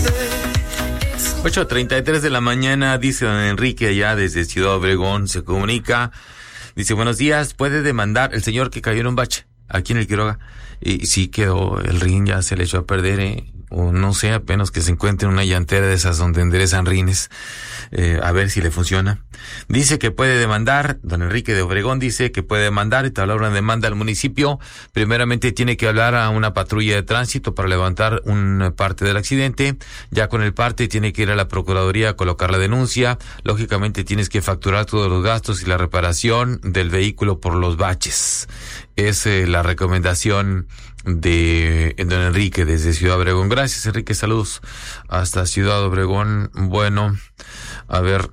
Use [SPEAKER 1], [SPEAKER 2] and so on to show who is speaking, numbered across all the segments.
[SPEAKER 1] 8:33 de la mañana, dice don Enrique allá desde Ciudad Obregón, se comunica, dice, buenos días, puede demandar el señor que cayó en un bache aquí en el Quiroga, y sí quedó, el rin ya se le echó a perder, o no sé, apenas que se encuentre una llantera de esas donde enderezan rines, a ver si le funciona. Dice que puede demandar, don Enrique de Obregón dice que puede demandar y tablar una demanda al municipio. Primeramente tiene que hablar a una patrulla de tránsito para levantar una parte del accidente. Ya con el parte tiene que ir a la Procuraduría a colocar la denuncia. Lógicamente tienes que facturar todos los gastos y la reparación del vehículo por los baches. Es la recomendación de don Enrique desde Ciudad Obregón. Gracias, Enrique, saludos hasta Ciudad Obregón. Bueno, a ver,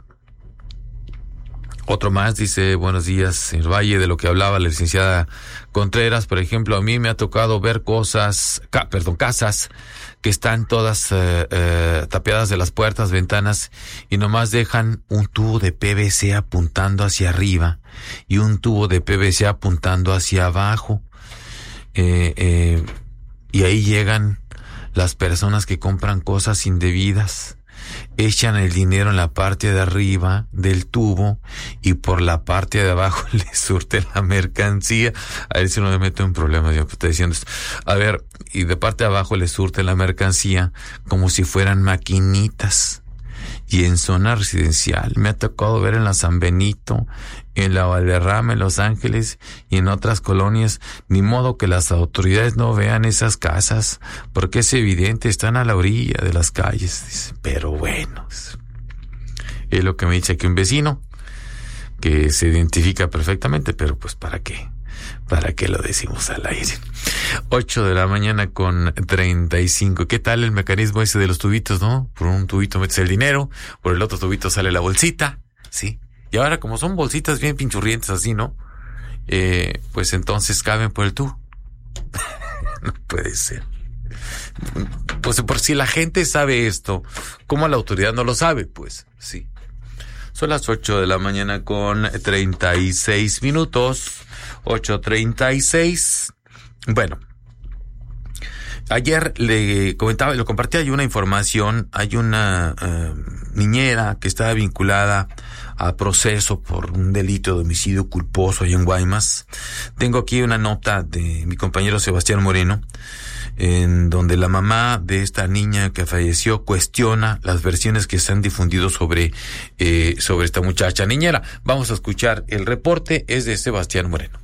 [SPEAKER 1] otro más dice, buenos días, en Valle, de lo que hablaba la licenciada Contreras, por ejemplo, a mí me ha tocado ver casas que están todas tapiadas de las puertas, ventanas, y nomás dejan un tubo de PVC apuntando hacia arriba y un tubo de PVC apuntando hacia abajo. Y ahí llegan las personas que compran cosas indebidas, echan el dinero en la parte de arriba del tubo y por la parte de abajo les surten la mercancía. A ver si no me meto en problemas, yo estoy diciendo esto. A ver, y de parte de abajo les surten la mercancía como si fueran maquinitas. Y en zona residencial me ha tocado ver en la San Benito, en la Valderrama, en Los Ángeles y en otras colonias. Ni modo que las autoridades no vean esas casas, porque es evidente, están a la orilla de las calles. Pero bueno, es lo que me dice aquí un vecino, que se identifica perfectamente, pero pues ¿para qué? ¿Para qué lo decimos al aire? 8:35. ¿Qué tal el mecanismo ese de los tubitos, no? Por un tubito metes el dinero, por el otro tubito sale la bolsita, ¿sí? Y ahora como son bolsitas bien pinchurrientes así, ¿no? Pues entonces caben por el tubo. No puede ser. Pues por si la gente sabe esto, ¿cómo la autoridad no lo sabe? Pues sí. Son las 8:36. 8:36. Bueno, ayer le comentaba, lo compartía, hay una información, hay una niñera que estaba vinculada a proceso por un delito de homicidio culposo allá en Guaymas. Tengo aquí una nota de mi compañero Sebastián Moreno, en donde la mamá de esta niña que falleció cuestiona las versiones que se han difundido sobre esta muchacha niñera. Vamos a escuchar el reporte, es de Sebastián Moreno.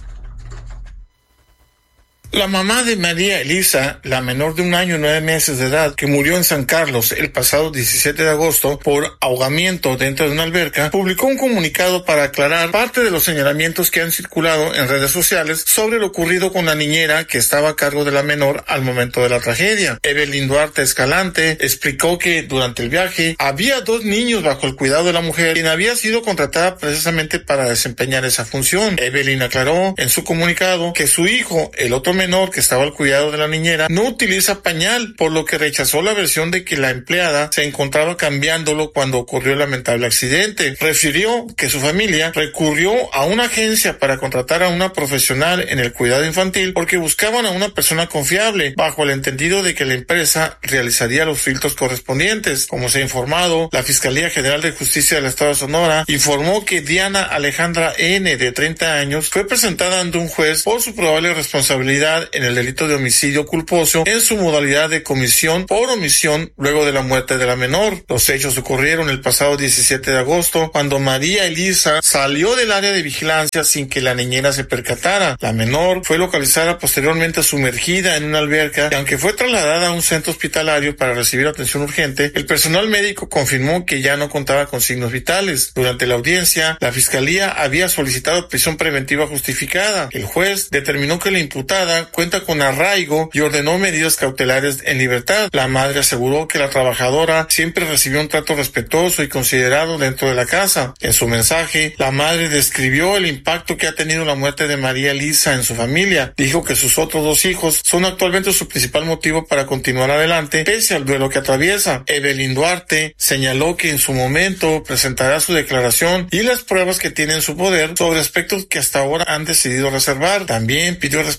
[SPEAKER 2] La mamá de María Elisa, la menor de 1 año y 9 meses de edad, que murió en San Carlos el pasado 17 de agosto por ahogamiento dentro de una alberca, publicó un comunicado para aclarar parte de los señalamientos que han circulado en redes sociales sobre lo ocurrido con la niñera que estaba a cargo de la menor al momento de la tragedia. Evelyn Duarte Escalante explicó que durante el viaje había 2 niños bajo el cuidado de la mujer, quien había sido contratada precisamente para desempeñar esa función. Evelyn aclaró en su comunicado que su hijo, el otro menor que estaba al cuidado de la niñera, no utiliza pañal, por lo que rechazó la versión de que la empleada se encontraba cambiándolo cuando ocurrió el lamentable accidente. Refirió que su familia recurrió a una agencia para contratar a una profesional en el cuidado infantil porque buscaban a una persona confiable, bajo el entendido de que la empresa realizaría los filtros correspondientes. Como se ha informado, la Fiscalía General de Justicia del Estado de Sonora informó que Diana Alejandra N., de 30 años, fue presentada ante un juez por su probable responsabilidad en el delito de homicidio culposo en su modalidad de comisión por omisión luego de la muerte de la menor. Los hechos ocurrieron el pasado 17 de agosto cuando María Elisa salió del área de vigilancia sin que la niñera se percatara. La menor fue localizada posteriormente sumergida en una alberca y aunque fue trasladada a un centro hospitalario para recibir atención urgente, el personal médico confirmó que ya no contaba con signos vitales. Durante la audiencia, la Fiscalía había solicitado prisión preventiva justificada. El juez determinó que la imputada cuenta con arraigo y ordenó medidas cautelares en libertad. La madre aseguró que la trabajadora siempre recibió un trato respetuoso y considerado dentro de la casa. En su mensaje, la madre describió el impacto que ha tenido la muerte de María Elisa en su familia. Dijo que sus otros 2 hijos son actualmente su principal motivo para continuar adelante pese al duelo que atraviesa. Evelyn Duarte señaló que en su momento presentará su declaración y las pruebas que tiene en su poder sobre aspectos que hasta ahora han decidido reservar. También pidió respeto a las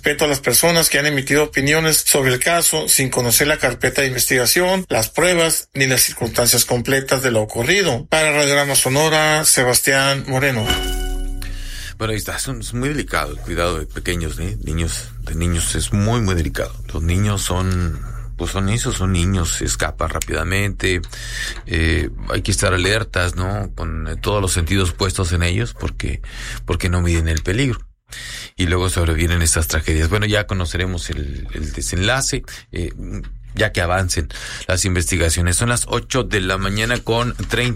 [SPEAKER 2] personas que han emitido opiniones sobre el caso sin conocer la carpeta de investigación, las pruebas ni las circunstancias completas de lo ocurrido. Para Radiograma Sonora, Sebastián Moreno.
[SPEAKER 1] Bueno, ahí está, es muy delicado el cuidado de pequeños, de niños es muy, muy delicado. Los niños son niños, se escapan rápidamente, hay que estar alertas, ¿no? Con todos los sentidos puestos en ellos porque no miden el peligro. Y luego sobrevienen estas tragedias. Bueno, ya conoceremos el desenlace, ya que avancen las investigaciones. Son las 8:39 con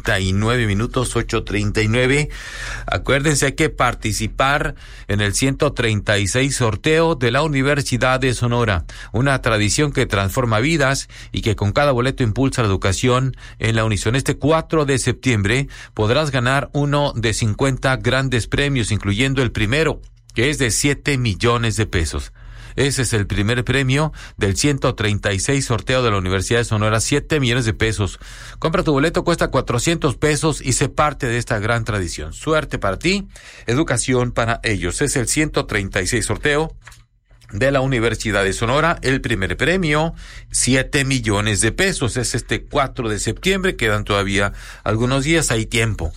[SPEAKER 1] 8:39. Acuérdense, hay que participar en el 136 sorteo de la Universidad de Sonora, una tradición que transforma vidas y que con cada boleto impulsa la educación en la Unison. Este 4 de septiembre podrás ganar uno de 50 grandes premios, incluyendo el primero, que es de 7 millones de pesos. Ese es el primer premio del 136 sorteo de la Universidad de Sonora, 7 millones de pesos. Compra tu boleto, cuesta 400 pesos y sé parte de esta gran tradición. Suerte para ti, educación para ellos. Es el 136 sorteo de la Universidad de Sonora, el primer premio, 7 millones de pesos. Es este 4 de septiembre, quedan todavía algunos días, hay tiempo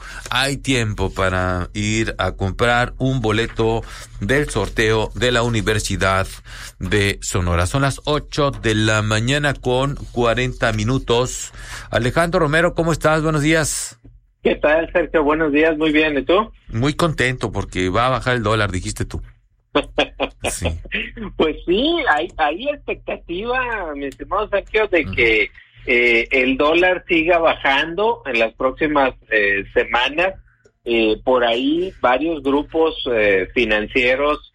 [SPEAKER 1] para ir a comprar un boleto del sorteo de la Universidad de Sonora. Son las 8:40 con 40. Alejandro Romero, ¿cómo estás? Buenos días.
[SPEAKER 3] ¿Qué tal, Sergio? Buenos días, muy bien, ¿y tú?
[SPEAKER 1] Muy contento porque va a bajar el dólar, dijiste tú. Sí.
[SPEAKER 3] Pues sí, hay expectativa, mi estimado Sergio, de que el dólar siga bajando en las próximas semanas. Por ahí varios grupos financieros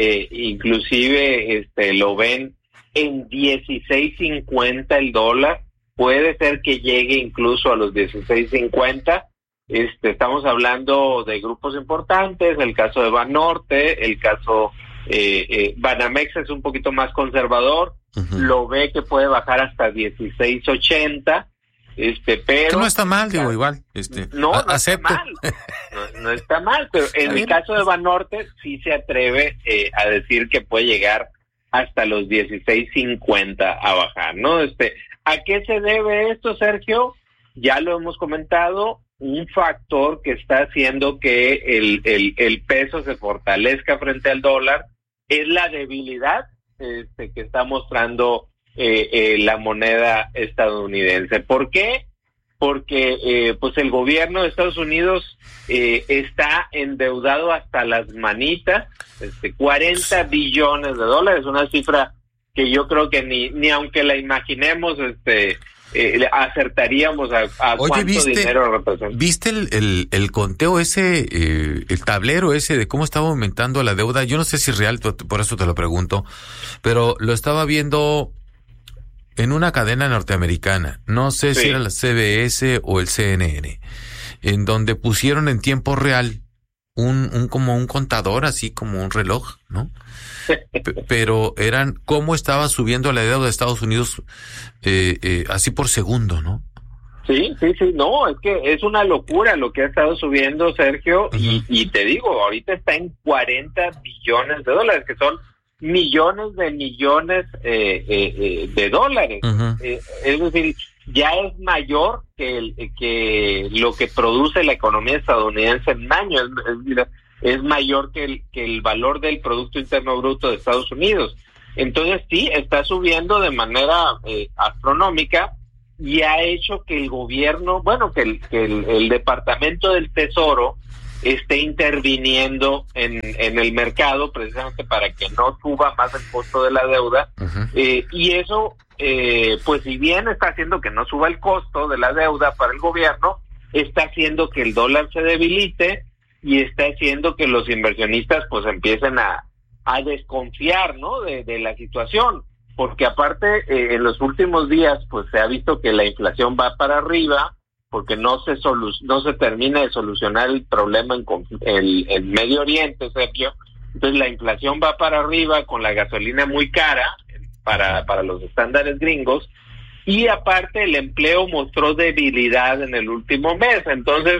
[SPEAKER 3] inclusive lo ven en 16.50 el dólar. Puede ser que llegue incluso a los 16.50. Estamos hablando de grupos importantes, el caso de Banorte, el caso Banamex es un poquito más conservador, lo ve que puede bajar hasta 16.80, pero... Que
[SPEAKER 1] no está mal, digo, igual,
[SPEAKER 3] no
[SPEAKER 1] acepto.
[SPEAKER 3] Está mal, no está mal, pero en el caso de Banorte sí se atreve a decir que puede llegar hasta los 16.50 a bajar, ¿no? ¿A qué se debe esto, Sergio? Ya lo hemos comentado. Un factor que está haciendo que el peso se fortalezca frente al dólar es la debilidad que está mostrando la moneda estadounidense. ¿Por qué? Porque pues el gobierno de Estados Unidos está endeudado hasta las manitas, 40 billones de dólares, una cifra que yo creo que ni aunque la imaginemos, acertaríamos a cuánto dinero representa.
[SPEAKER 1] ¿Viste el conteo ese, el tablero ese de cómo estaba aumentando la deuda? Yo no sé si es real, por eso te lo pregunto, pero lo estaba viendo en una cadena norteamericana, no sé si era la CBS o el CNN, en donde pusieron en tiempo real como un contador, así como un reloj, ¿no? Pero eran cómo estaba subiendo la deuda de Estados Unidos así por segundo, ¿no?
[SPEAKER 3] Sí, no, es que es una locura lo que ha estado subiendo, Sergio, y te digo, ahorita está en 40 billones de dólares, que son millones de dólares. Es decir, ya es mayor que lo que produce la economía estadounidense en un año, es mayor que el valor del Producto Interno Bruto de Estados Unidos. Entonces sí, está subiendo de manera astronómica y ha hecho que el gobierno, que el Departamento del Tesoro esté interviniendo en el mercado precisamente para que no suba más el costo de la deuda. Y eso, pues si bien está haciendo que no suba el costo de la deuda para el gobierno, está haciendo que el dólar se debilite y está haciendo que los inversionistas pues empiecen a desconfiar, ¿no? de la situación, porque aparte en los últimos días pues se ha visto que la inflación va para arriba porque no se termina de solucionar el problema en Medio Oriente, Sergio. Entonces la inflación va para arriba con la gasolina muy cara para los estándares gringos, y aparte el empleo mostró debilidad en el último mes. Entonces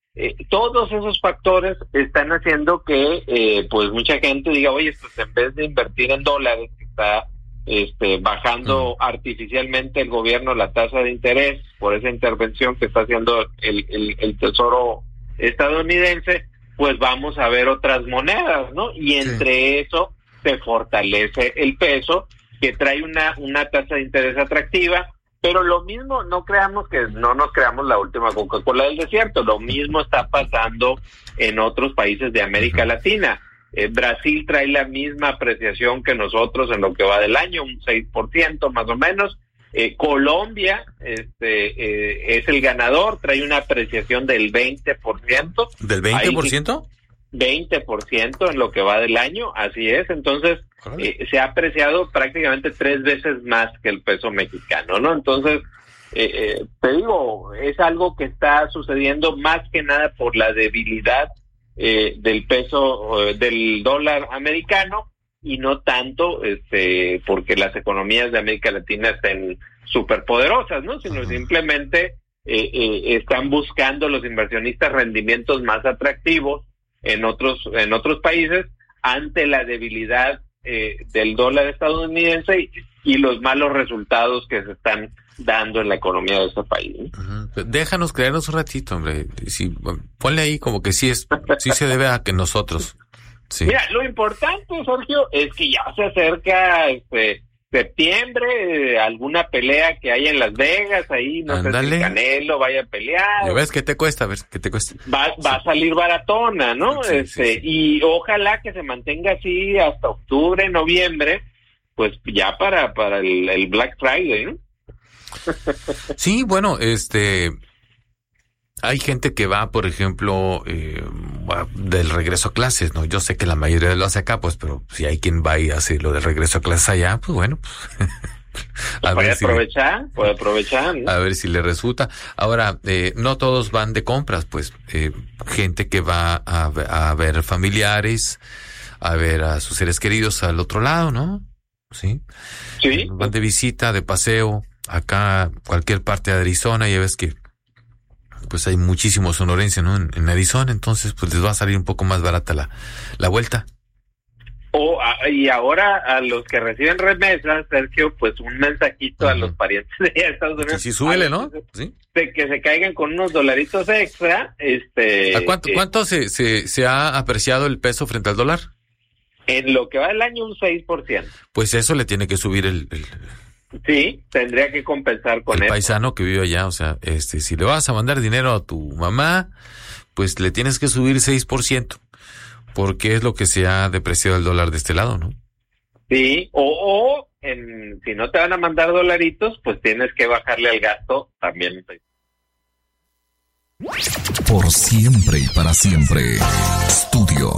[SPEAKER 3] todos esos factores están haciendo que pues mucha gente diga, oye, pues en vez de invertir en dólares, que está bajando artificialmente el gobierno la tasa de interés por esa intervención que está haciendo el Tesoro estadounidense, pues vamos a ver otras monedas, ¿no? Y entre eso se fortalece el peso, que trae una tasa de interés atractiva. Pero lo mismo, no nos creamos la última Coca-Cola del desierto, lo mismo está pasando en otros países de América Latina. Brasil trae la misma apreciación que nosotros en lo que va del año, un 6% más o menos. Colombia es el ganador, trae una apreciación del 20%.
[SPEAKER 1] ¿Del 20%?
[SPEAKER 3] 20% en lo que va del año, así es. Entonces, se ha apreciado prácticamente 3 veces más que el peso mexicano, ¿no? Entonces, te digo, es algo que está sucediendo más que nada por la debilidad del peso, del dólar americano, y no tanto porque las economías de América Latina estén superpoderosas, ¿no? Sino simplemente están buscando los inversionistas rendimientos más atractivos en otros países ante la debilidad del dólar estadounidense y los malos resultados que se están dando en la economía de ese país.
[SPEAKER 1] Déjanos creernos un ratito, hombre. Sí, ponle ahí como que sí se debe a que nosotros. Sí.
[SPEAKER 3] Mira, lo importante, Sergio, es que ya se acerca septiembre, alguna pelea que hay en Las Vegas, ahí no sé si Canelo vaya a pelear.
[SPEAKER 1] ¿Ya ves qué te cuesta? A ver, ¿qué te cuesta?
[SPEAKER 3] Va a salir baratona, ¿no? Sí. Y ojalá que se mantenga así hasta octubre, noviembre, pues ya para el Black Friday, ¿no?
[SPEAKER 1] Sí, bueno, hay gente que va, por ejemplo, del regreso a clases, ¿no? Yo sé que la mayoría lo hace acá, pues, pero si hay quien va y hace lo del regreso a clases allá, pues bueno,
[SPEAKER 3] puede aprovechar, ¿no?
[SPEAKER 1] A ver si le resulta. Ahora, no todos van de compras, pues, gente que va a ver familiares, a ver a sus seres queridos al otro lado, ¿no? Sí. Van de visita, de paseo, acá, cualquier parte de Arizona, ya ves que pues hay muchísimos sonorenses, ¿no? En Arizona, entonces pues les va a salir un poco más barata la vuelta.
[SPEAKER 3] Y ahora a los que reciben remesas, Sergio, pues un mensajito a los parientes de Estados Unidos.
[SPEAKER 1] Sí, súbele, ¿no?
[SPEAKER 3] Sí. De que se caigan con unos dolaritos extra.
[SPEAKER 1] ¿A cuánto se ha apreciado el peso frente al dólar?
[SPEAKER 3] En lo que va del año, un 6%.
[SPEAKER 1] Pues eso le tiene que subir el
[SPEAKER 3] Sí, tendría que compensar con
[SPEAKER 1] el
[SPEAKER 3] eso.
[SPEAKER 1] Paisano que vive allá, o sea, si le vas a mandar dinero a tu mamá, pues le tienes que subir 6%, porque es lo que se ha depreciado el dólar de este lado, ¿no?
[SPEAKER 3] Sí, si no te van a mandar dolaritos, pues tienes que bajarle al gasto también.
[SPEAKER 4] Por siempre y para siempre. Estudio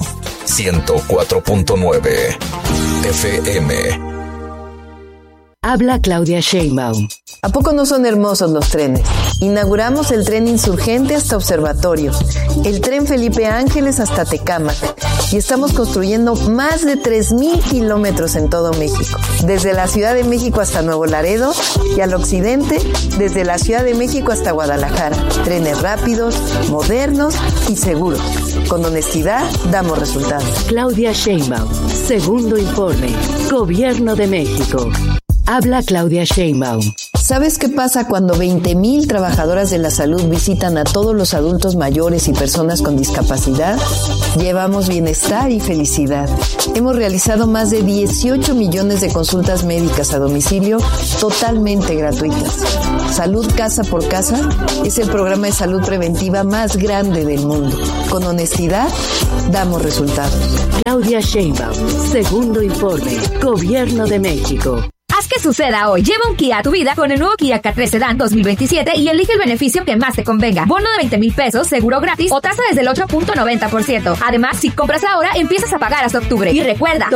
[SPEAKER 4] 104.9 FM.
[SPEAKER 5] Habla Claudia Sheinbaum.
[SPEAKER 6] ¿A poco no son hermosos los trenes? Inauguramos el tren Insurgente hasta Observatorio, el tren Felipe Ángeles hasta Tecámac, y estamos construyendo más de 3,000 kilómetros en todo México, desde la Ciudad de México hasta Nuevo Laredo y al occidente, desde la Ciudad de México hasta Guadalajara. Trenes rápidos, modernos y seguros. Con honestidad damos resultados.
[SPEAKER 5] Claudia Sheinbaum, segundo informe, Gobierno de México. Habla Claudia Sheinbaum.
[SPEAKER 6] ¿Sabes qué pasa cuando 20,000 trabajadoras de la salud visitan a todos los adultos mayores y personas con discapacidad? Llevamos bienestar y felicidad. Hemos realizado más de 18 millones de consultas médicas a domicilio totalmente gratuitas. Salud Casa por Casa es el programa de salud preventiva más grande del mundo. Con honestidad, damos resultados.
[SPEAKER 5] Claudia Sheinbaum, segundo informe, Gobierno de México.
[SPEAKER 7] Haz que suceda hoy. Lleva un Kia a tu vida con el nuevo Kia K3 Sedan 2027 y elige el beneficio que más te convenga. Bono de 20,000 pesos, seguro gratis o tasa desde el 8.90%. Además, si compras ahora, empiezas a pagar hasta octubre. Y recuerda,